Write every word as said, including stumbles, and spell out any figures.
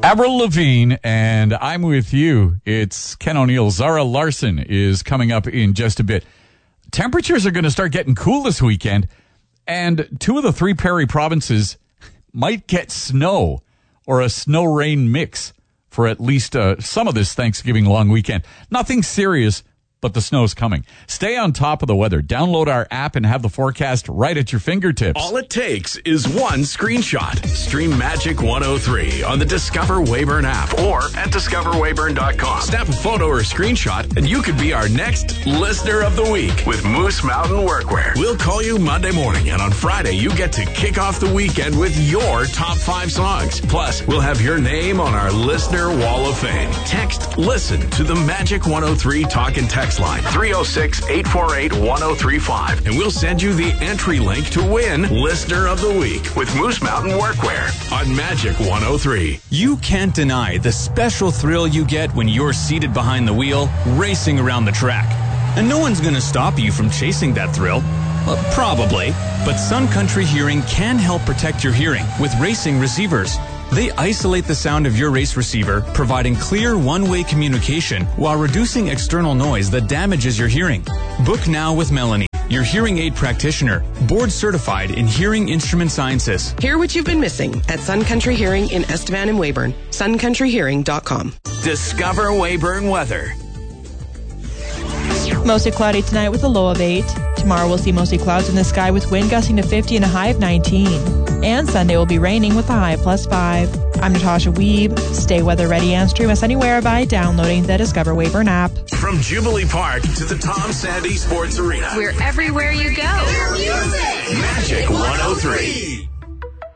Avril Lavigne, and I'm with you. It's Ken O'Neill. Zara Larson is coming up in just a bit. Temperatures are going to start getting cool this weekend, and two of the three prairie provinces might get snow or a snow-rain mix for at least uh, some of this Thanksgiving long weekend. Nothing serious, but the snow's coming. Stay on top of the weather. Download our app and have the forecast right at your fingertips. All it takes is one screenshot. Stream Magic one oh three on the Discover Weyburn app or at discover weyburn dot com. Snap a photo or a screenshot and you could be our next Listener of the Week with Moose Mountain Workwear. We'll call you Monday morning, and on Friday you get to kick off the weekend with your top five songs. Plus, we'll have your name on our Listener Wall of Fame. Text LISTEN to the Magic one oh three Talk and Text line three oh six, eight four eight, one oh three five, and we'll send you the entry link to win Listener of the Week with Moose Mountain Workwear on Magic one oh three. You can't deny the special thrill you get when you're seated behind the wheel, racing around the track. And no one's going to stop you from chasing that thrill. Well, probably. But Sun Country Hearing can help protect your hearing with racing receivers. They isolate the sound of your race receiver, providing clear one-way communication while reducing external noise that damages your hearing. Book now with Melanie, your hearing aid practitioner, board certified in hearing instrument sciences. Hear what you've been missing at Sun Country Hearing in Estevan and Weyburn. sun country hearing dot com. Discover Weyburn weather. Mostly cloudy tonight with a low of eight. Tomorrow we'll see mostly clouds in the sky with wind gusting to fifty and a high of nineteen. And Sunday will be raining with a high of plus five. I'm Natasha Weeb. Stay weather ready and stream us anywhere by downloading the Discover Weyburn app. From Jubilee Park to the Tom Sandy Sports Arena. We're everywhere you go. Magic one oh three.